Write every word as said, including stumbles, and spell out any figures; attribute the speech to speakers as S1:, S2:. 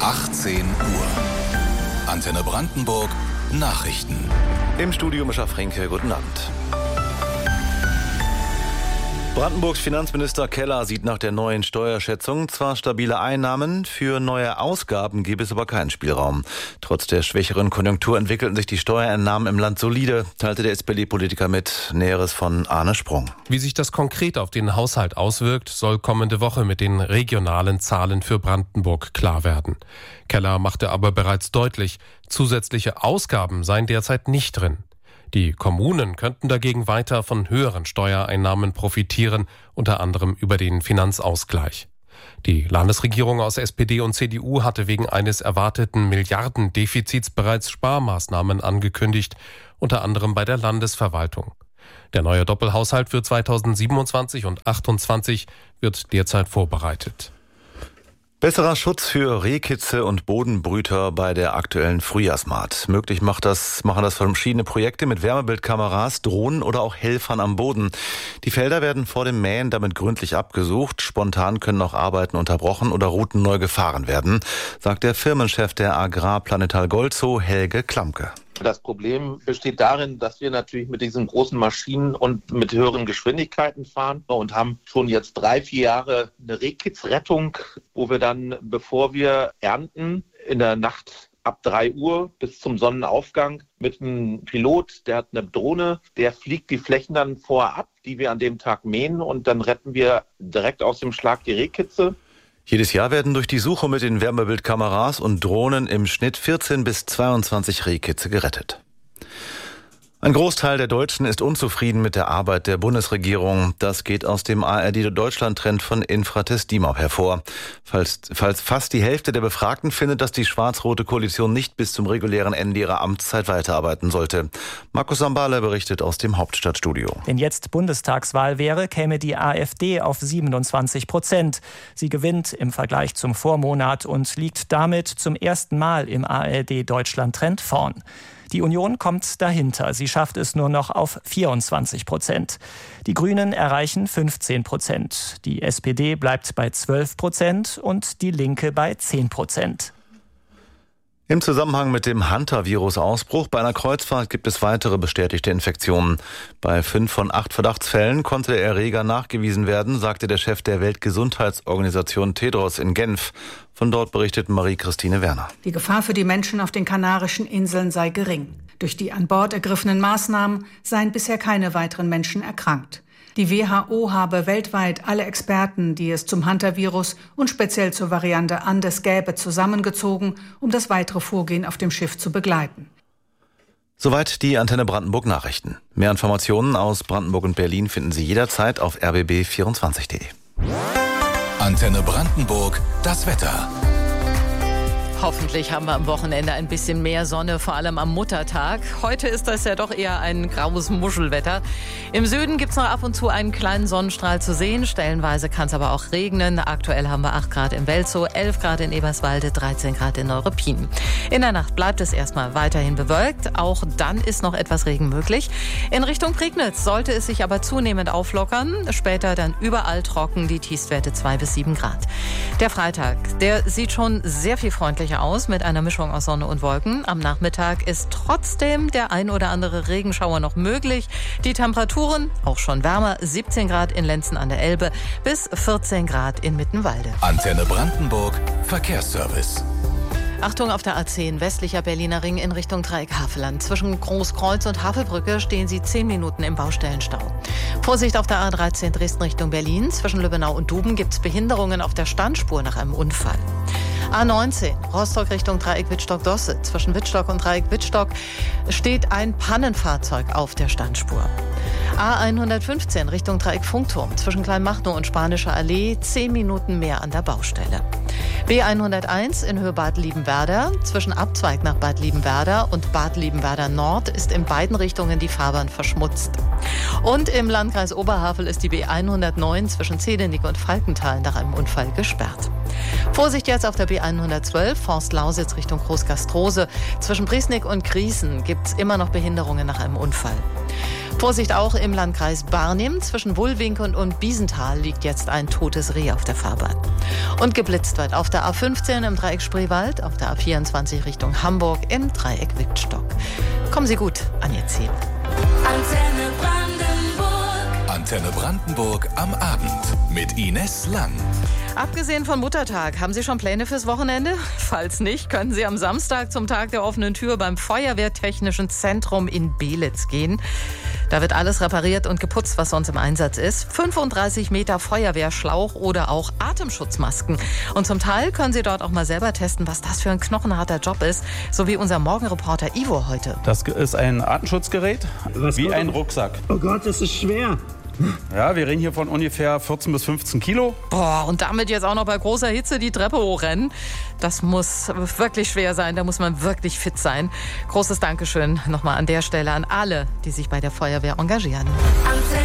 S1: achtzehn Uhr. Antenne Brandenburg Nachrichten.
S2: Im Studio Mischa Frenke, guten Abend. Brandenburgs Finanzminister Keller sieht nach der neuen Steuerschätzung zwar stabile Einnahmen, für neue Ausgaben gäbe es aber keinen Spielraum. Trotz der schwächeren Konjunktur entwickelten sich die Steuereinnahmen im Land solide, teilte der S P D-Politiker mit. Näheres von Arne Sprung.
S3: Wie sich das konkret auf den Haushalt auswirkt, soll kommende Woche mit den regionalen Zahlen für Brandenburg klar werden. Keller machte aber bereits deutlich, zusätzliche Ausgaben seien derzeit nicht drin. Die Kommunen könnten dagegen weiter von höheren Steuereinnahmen profitieren, unter anderem über den Finanzausgleich. Die Landesregierung aus S P D und C D U hatte wegen eines erwarteten Milliardendefizits bereits Sparmaßnahmen angekündigt, unter anderem bei der Landesverwaltung. Der neue Doppelhaushalt für zweitausendsiebenundzwanzig und achtundzwanzig wird derzeit vorbereitet.
S2: Besserer Schutz für Rehkitze und Bodenbrüter bei der aktuellen Frühjahrsmahd. Möglich macht das, machen das verschiedene Projekte mit Wärmebildkameras, Drohnen oder auch Helfern am Boden. Die Felder werden vor dem Mähen damit gründlich abgesucht. Spontan können auch Arbeiten unterbrochen oder Routen neu gefahren werden, sagt der Firmenchef der Agrarplanetal Golzow, Helge Klamke.
S4: Das Problem besteht darin, dass wir natürlich mit diesen großen Maschinen und mit höheren Geschwindigkeiten fahren und haben schon jetzt drei, vier Jahre eine Rehkitzrettung, wo wir dann, bevor wir ernten, in der Nacht ab drei Uhr bis zum Sonnenaufgang mit einem Pilot, der hat eine Drohne, der fliegt die Flächen dann vorher ab, die wir an dem Tag mähen, und dann retten wir direkt aus dem Schlag die Rehkitze.
S2: Jedes Jahr werden durch die Suche mit den Wärmebildkameras und Drohnen im Schnitt vierzehn bis zweiundzwanzig Rehkitze gerettet. Ein Großteil der Deutschen ist unzufrieden mit der Arbeit der Bundesregierung. Das geht aus dem A R D-Deutschland-Trend von Infratest D I M O P hervor. Falls, falls fast die Hälfte der Befragten findet, dass die schwarz-rote Koalition nicht bis zum regulären Ende ihrer Amtszeit weiterarbeiten sollte. Markus Sambale berichtet aus dem Hauptstadtstudio.
S5: Wenn jetzt Bundestagswahl wäre, käme die AfD auf siebenundzwanzig Prozent. Sie gewinnt im Vergleich zum Vormonat und liegt damit zum ersten Mal im A R D-Deutschland-Trend vorn. Die Union kommt dahinter. Sie schafft es nur noch auf vierundzwanzig Prozent. Die Grünen erreichen fünfzehn Prozent. Die S P D bleibt bei zwölf Prozent und die Linke bei zehn Prozent.
S2: Im Zusammenhang mit dem Hantavirus-Ausbruch bei einer Kreuzfahrt gibt es weitere bestätigte Infektionen. Bei fünf von acht Verdachtsfällen konnte der Erreger nachgewiesen werden, sagte der Chef der Weltgesundheitsorganisation Tedros in Genf. Von dort berichtet Marie-Christine Werner.
S6: Die Gefahr für die Menschen auf den Kanarischen Inseln sei gering. Durch die an Bord ergriffenen Maßnahmen seien bisher keine weiteren Menschen erkrankt. Die W H O habe weltweit alle Experten, die es zum Hantavirus und speziell zur Variante Andes gäbe, zusammengezogen, um das weitere Vorgehen auf dem Schiff zu begleiten.
S2: Soweit die Antenne Brandenburg Nachrichten. Mehr Informationen aus Brandenburg und Berlin finden Sie jederzeit auf r b b vierundzwanzig punkt d e.
S1: Antenne Brandenburg, das Wetter.
S7: Hoffentlich haben wir am Wochenende ein bisschen mehr Sonne, vor allem am Muttertag. Heute ist das ja doch eher ein graues Muschelwetter. Im Süden gibt es noch ab und zu einen kleinen Sonnenstrahl zu sehen. Stellenweise kann es aber auch regnen. Aktuell haben wir acht Grad in Welzow, elf Grad in Eberswalde, dreizehn Grad in Neuruppin. In der Nacht bleibt es erstmal weiterhin bewölkt. Auch dann ist noch etwas Regen möglich. In Richtung Prignitz sollte es sich aber zunehmend auflockern. Später dann überall trocken, die Tiefstwerte zwei bis sieben Grad. Der Freitag, der sieht schon sehr viel freundlicher aus mit einer Mischung aus Sonne und Wolken. Am Nachmittag ist trotzdem der ein oder andere Regenschauer noch möglich. Die Temperaturen auch schon wärmer, siebzehn Grad in Lenzen an der Elbe bis vierzehn Grad in Mittenwalde.
S1: Antenne Brandenburg, Verkehrsservice.
S7: Achtung auf der A zehn, westlicher Berliner Ring in Richtung Dreieck-Havelland. Zwischen Großkreuz und Havelbrücke stehen Sie zehn Minuten im Baustellenstau. Vorsicht auf der A dreizehn Dresden Richtung Berlin. Zwischen Lübbenau und Duben gibt es Behinderungen auf der Standspur nach einem Unfall. A neunzehn, Rostock Richtung Dreieck Wittstock-Dosse. Zwischen Wittstock und Dreieck Wittstock steht ein Pannenfahrzeug auf der Standspur. A hundertfünfzehn Richtung Dreieck Funkturm. Zwischen Kleinmachnow und Spanischer Allee zehn Minuten mehr an der Baustelle. B hunderteins in Höhe Bad Liebenwerder. Zwischen Abzweig nach Bad Liebenwerder und Bad Liebenwerder Nord ist in beiden Richtungen die Fahrbahn verschmutzt. Und im Landkreis Oberhavel ist die B hundertneun zwischen Zedenick und Falkenthal nach einem Unfall gesperrt. Vorsicht jetzt auf der B hundertzwölf, Forst-Lausitz Richtung Großgastrose. Zwischen Priesnick und Griesen gibt es immer noch Behinderungen nach einem Unfall. Vorsicht auch im Landkreis Barnim. Zwischen Wulwinkel und Biesenthal liegt jetzt ein totes Reh auf der Fahrbahn. Und geblitzt wird auf der A fünfzehn im Dreieck Spreewald, auf der A vierundzwanzig Richtung Hamburg im Dreieck Wittstock. Kommen Sie gut an Ihr Ziel.
S1: Antenne Brandenburg. Antenne Brandenburg am Abend mit Ines Lang.
S7: Abgesehen von Muttertag, haben Sie schon Pläne fürs Wochenende? Falls nicht, können Sie am Samstag zum Tag der offenen Tür beim Feuerwehrtechnischen Zentrum in Belitz gehen. Da wird alles repariert und geputzt, was sonst im Einsatz ist. fünfunddreißig Meter Feuerwehrschlauch oder auch Atemschutzmasken. Und zum Teil können Sie dort auch mal selber testen, was das für ein knochenharter Job ist. So wie unser Morgenreporter Ivo heute.
S8: Das ist ein Atemschutzgerät, wie ein Rucksack.
S9: Oh Gott, das ist schwer.
S8: Ja, wir reden hier von ungefähr vierzehn bis fünfzehn Kilo.
S7: Boah, und damit jetzt auch noch bei großer Hitze die Treppe hochrennen. Das muss wirklich schwer sein, da muss man wirklich fit sein. Großes Dankeschön nochmal an der Stelle an alle, die sich bei der Feuerwehr engagieren.